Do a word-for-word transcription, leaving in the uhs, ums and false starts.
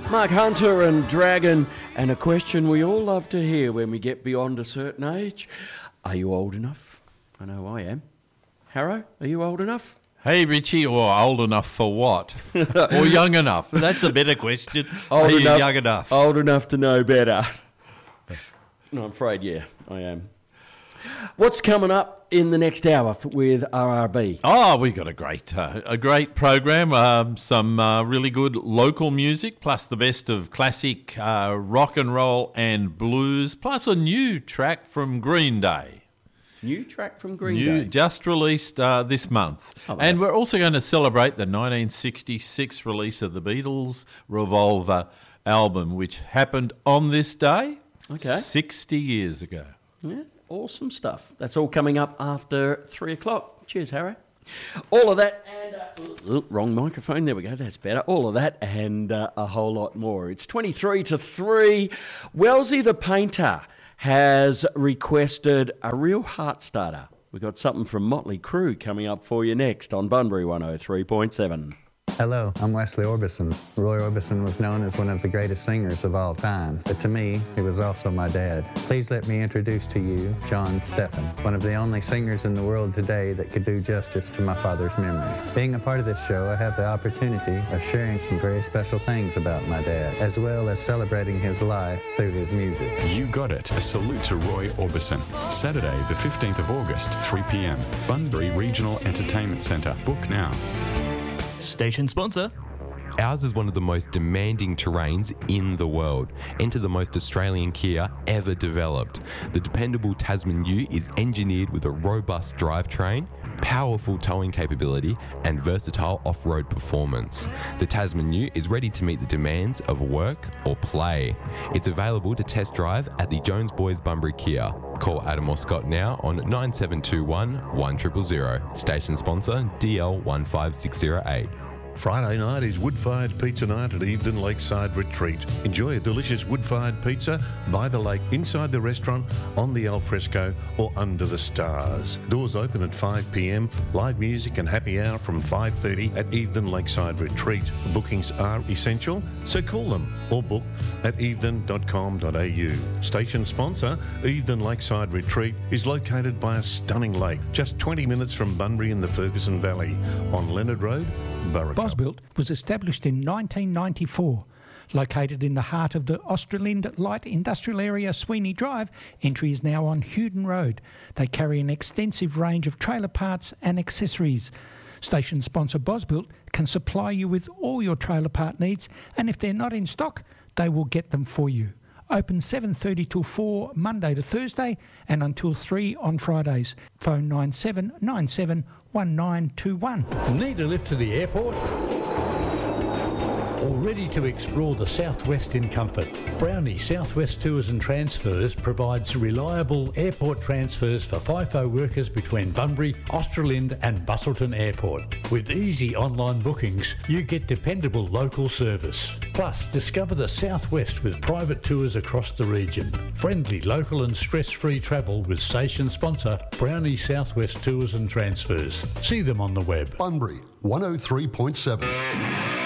Mark Hunter and Dragon, and a question we all love to hear when we get beyond a certain age. Are you old enough? I know I am. Harrow, are you old enough? Hey, Richie, or old enough for what? Or young enough? That's a better question. Old Are enough, you young enough? Old enough to know better. No, I'm afraid, yeah, I am. What's coming up in the next hour with R R B? Oh, we've got a great uh, a great program. Um, some uh, really good local music, plus the best of classic uh, rock and roll and blues, plus a new track from Green Day. New track from Green New, Day? Just released uh, this month. Oh, and we're also going to celebrate the nineteen sixty-six release of the Beatles' Revolver album, which happened on this day Okay. sixty years ago. Yeah, awesome stuff. That's all coming up after three o'clock. Cheers, Harry. All of that and... Uh, wrong microphone. There we go. That's better. All of that and uh, a whole lot more. It's twenty-three to three. Wellesley the Painter has requested a real heart starter. We've got something from Motley Crue coming up for you next on Bunbury one oh three point seven. Hello, I'm Wesley Orbison. Roy Orbison was known as one of the greatest singers of all time, but to me, he was also my dad. Please let me introduce to you John Steffen, one of the only singers in the world today that could do justice to my father's memory. Being a part of this show, I have the opportunity of sharing some very special things about my dad, as well as celebrating his life through his music. You got it. A salute to Roy Orbison. Saturday, the fifteenth of August, three p.m. Bunbury Regional Entertainment Centre. Book now. Station sponsor. Ours is one of the most demanding terrains in the world. Enter the most Australian Kia ever developed. The dependable Tasman U is engineered with a robust drivetrain, powerful towing capability, and versatile off-road performance. The Tasman U is ready to meet the demands of work or play. It's available to test drive at the Jones Boys Bunbury Kia. Call Adam or Scott now on nine seven two one, one zero zero zero. Station sponsor D L one five six zero eight. Friday night is wood-fired pizza night at Evedon Lakeside Retreat. Enjoy a delicious wood-fired pizza by the lake, inside the restaurant, on the alfresco, or under the stars. Doors open at five p.m. Live music and happy hour from five thirty at Evedon Lakeside Retreat. Bookings are essential, so call them or book at evedon dot com dot a u. Station sponsor, Evedon Lakeside Retreat, is located by a stunning lake, just twenty minutes from Bunbury in the Ferguson Valley, on Leonard Road, Burracup. Bosbuilt was established in nineteen ninety-four. Located in the heart of the Australind Light Industrial Area, Sweeney Drive, entry is now on Hewden Road. They carry an extensive range of trailer parts and accessories. Station sponsor Bosbuilt can supply you with all your trailer part needs, and if they're not in stock, they will get them for you. Open seven thirty till four Monday to Thursday and until three on Fridays. Phone nine seven nine seven one nine two one. Need a lift to the airport? Or ready to explore the Southwest in comfort? Brownie Southwest Tours and Transfers provides reliable airport transfers for FIFO workers between Bunbury, Australind and Busselton Airport. With easy online bookings, you get dependable local service. Plus, discover the Southwest with private tours across the region. Friendly, local and stress-free travel with station sponsor Brownie Southwest Tours and Transfers. See them on the web. Bunbury one oh three point seven.